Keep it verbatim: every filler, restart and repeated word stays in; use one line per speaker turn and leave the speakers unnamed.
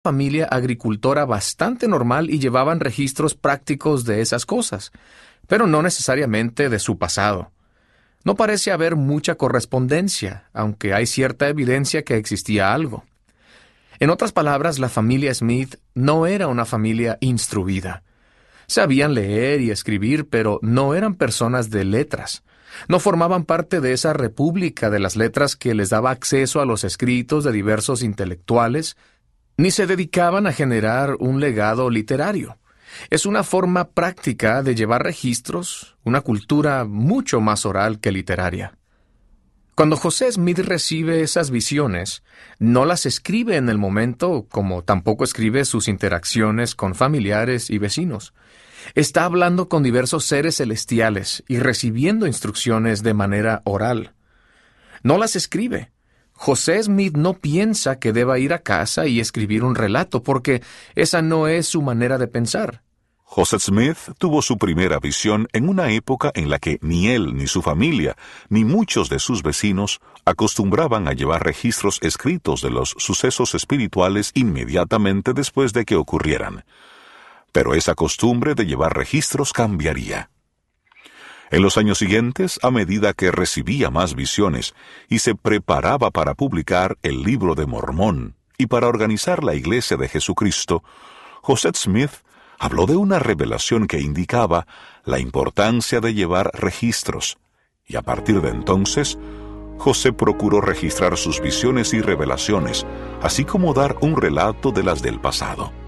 familia agricultora bastante normal y llevaban registros prácticos de esas cosas, pero no necesariamente de su pasado. No parece haber mucha correspondencia, aunque hay cierta evidencia que existía algo. En otras palabras, la familia Smith no era una familia instruida. Sabían leer y escribir, pero no eran personas de letras. No formaban parte de esa república de las letras que les daba acceso a los escritos de diversos intelectuales, ni se dedicaban a generar un legado literario. Es una forma práctica de llevar registros, una cultura mucho más oral que literaria. Cuando José Smith recibe esas visiones, no las escribe en el momento, como tampoco escribe sus interacciones con familiares y vecinos. Está hablando con diversos seres celestiales y recibiendo instrucciones de manera oral. No las escribe. José Smith no piensa que deba ir a casa y escribir un relato, porque esa no es su manera de pensar.
José Smith tuvo su primera visión en una época en la que ni él, ni su familia, ni muchos de sus vecinos acostumbraban a llevar registros escritos de los sucesos espirituales inmediatamente después de que ocurrieran. Pero esa costumbre de llevar registros cambiaría. En los años siguientes, a medida que recibía más visiones y se preparaba para publicar el Libro de Mormón y para organizar la Iglesia de Jesucristo, José Smith habló de una revelación que indicaba la importancia de llevar registros, y a partir de entonces, José procuró registrar sus visiones y revelaciones, así como dar un relato de las del pasado.